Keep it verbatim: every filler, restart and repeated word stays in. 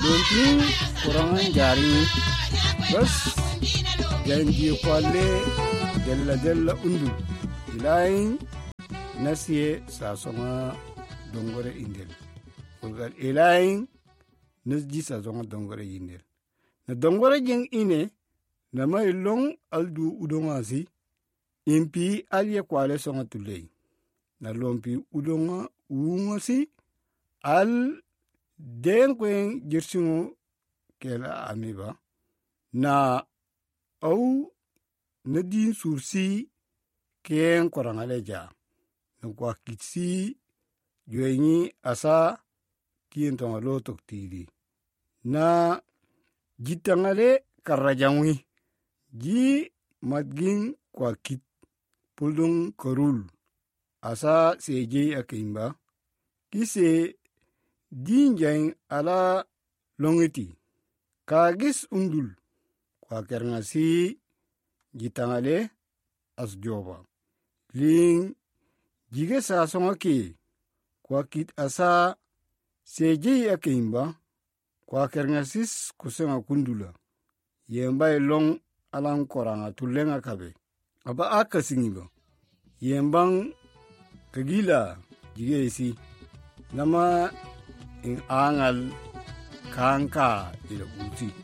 Dontin kurangan jari bas janji kwalle della della undu ilayin nasiye sasonga dongore indel kulgal ilayin nasji sasonga dongore indel na dongore jeng ine na mai long aldu udonga si impi alye kwale songa tulei na lompi udonga uunga si al denkwen jirsingu kela amiba na au na din sursi ken korangale ja na kwa kitsi jwenyi asa kien tonga lo toktiri na jitangale karajangwi ji madgin kwa kit puldung korul asa seje akimba kise dinjang ala longiti kagis undul kwa kernasi jitangale asjoba ling jige sasonga ki kwa kit asa seje akimba kwa kerngasis kusenga kundula yemba long alang koranga tulenga kabe aba akasingiba yembang kagila jige isi nama in angal kanka ila uti